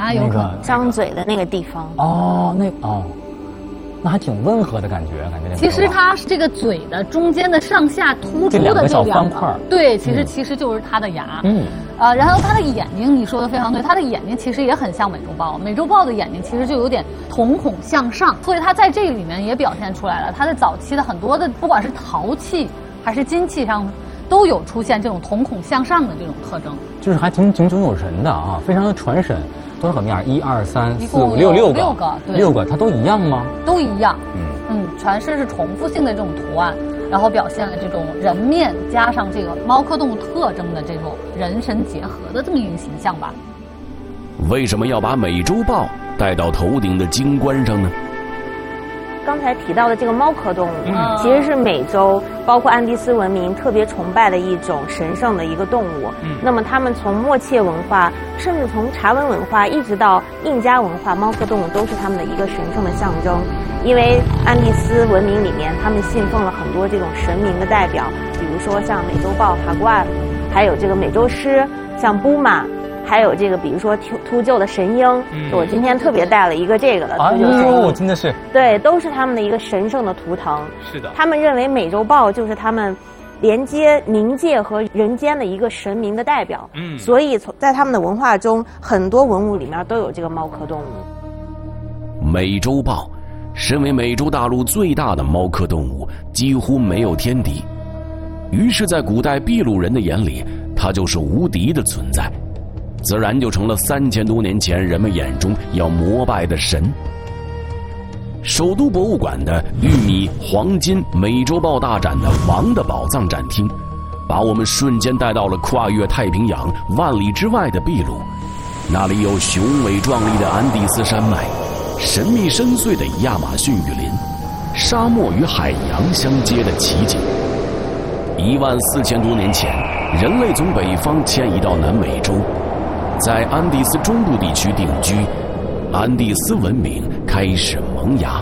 牙，有可能张嘴的那个地方。 哦，那还挺温和的感觉， 其实它这个嘴的中间的上下突出的这两个小方块， 对，其实就是它的牙。然后它的眼睛，你说的非常对，它的眼睛其实也很像美洲豹。美洲豹的眼睛其实就有点瞳孔向上，所以它在这个里面也表现出来了。它在早期的很多的，不管是陶器还是金器上，都有出现这种瞳孔向上的这种特征， 就是还挺有神的啊，非常的传神。多少个面？1、2、3、4、5、6个，对，6个，它都一样吗？ 都一样。全是重复性的这种图案，然后表现了这种人面加上这个猫科动物特征的这种人神结合的这么一个形象吧。 为什么要把美洲豹带到头顶的金冠上呢？ 刚才提到的这个猫科动物，其实是美洲包括安第斯文明特别崇拜的一种神圣的一个动物。那么他们从默契文化，甚至从查文文化一直到印加文化，猫科动物都是他们的一个神圣的象征。因为安第斯文明里面，他们信奉了很多这种神明的代表，比如说像美洲豹、爬冠，还有这个美洲狮，像布玛。还有这个，比如说秃鹫的神鹰，我今天特别带了一个这个的秃鹫神鹰， 真的是， 对，都是他们的一个神圣的图腾。 是的， 他们认为美洲豹就是他们连接冥界和人间的一个神明的代表。所以在他们的文化中，很多文物里面都有这个猫科动物。 美洲豹，身为美洲大陆最大的猫科动物，几乎没有天敌，于是，在古代秘鲁人的眼里，它就是无敌的存在。自然就成了3000多年前人们眼中要膜拜的神。首都博物馆的玉米、黄金、美洲豹大展的王的宝藏展厅，把我们瞬间带到了跨越太平洋万里之外的秘鲁。那里有雄伟壮丽的安第斯山脉，神秘深邃的亚马逊雨林，沙漠与海洋相接的奇景。14000多年前，人类从北方迁移到南美洲，在安第斯中部地区定居，安第斯文明开始萌芽。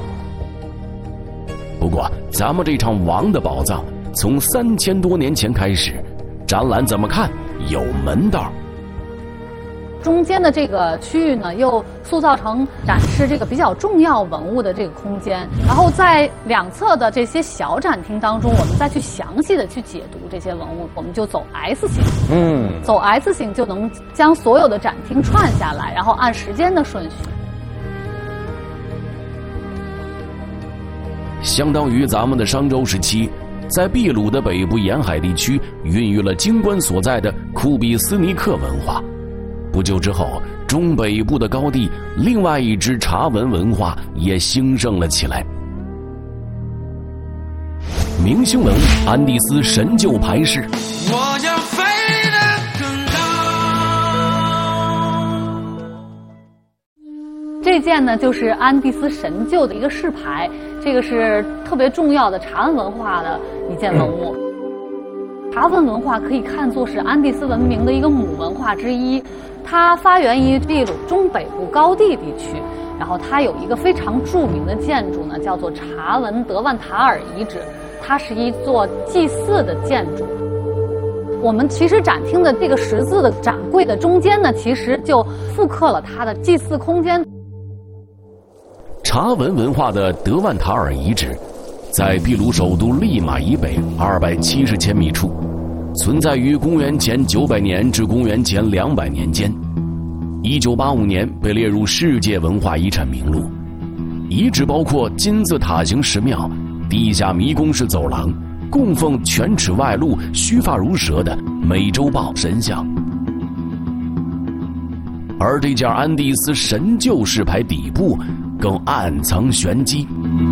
不过，咱们这场王的宝藏从3000多年前开始，展览怎么看有门道。 中间的这个区域呢，又塑造成展示这个比较重要文物的这个空间。然后在两侧的这些小展厅当中，我们再去详细的去解读这些文物，我们就走 S 型。走 S 型就能将所有的展厅串下来，然后按时间的顺序。 相当于咱们的商周时期，在秘鲁的北部沿海地区孕育了金冠所在的库比斯尼克文化。不久之后，中北部的高地，另外一支查文文化也兴盛了起来。明星文物安第斯神鹫牌式，我要飞得更高。这件呢，就是安第斯神鹫的一个饰牌，这个是特别重要的查文文化的一件文物。查文文化可以看作是安第斯文明的一个母文化之一，它发源于秘鲁中北部高地地区，然后它有一个非常著名的建筑呢，叫做查文德万塔尔遗址，它是一座祭祀的建筑。我们其实展厅的这个十字的展柜的中间呢，其实就复刻了它的祭祀空间。 查文文化的德万塔尔遗址在秘鲁首都利马以北270千米处，存在于公元前900年至公元前200年间。1985年被列入世界文化遗产名录。遗址包括金字塔形石庙、地下迷宫式走廊，供奉犬齿外露、须发如蛇的美洲豹神像。而这件安第斯神鹫饰牌底部更暗藏玄机，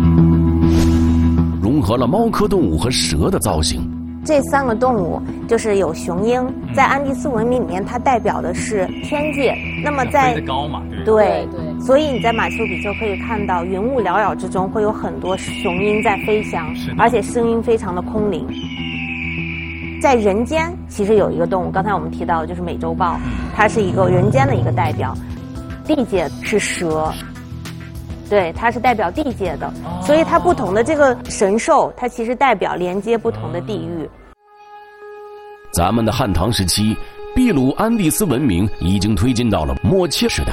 融合了猫科动物和蛇的造型。 这3个动物就是有雄鹰，在安第斯文明里面，它代表的是天界。那么在飞得高嘛， 对，所以你在马丘比丘可以看到云雾缭绕之中会有很多雄鹰在飞翔，而且声音非常的空灵。在人间其实有一个动物，刚才我们提到的就是美洲豹，它是一个人间的一个代表。地界是蛇，对，它是代表地界的，所以它不同的这个神兽，它其实代表连接不同的地域。 咱们的汉唐时期，秘鲁安第斯文明已经推进到了末期时代。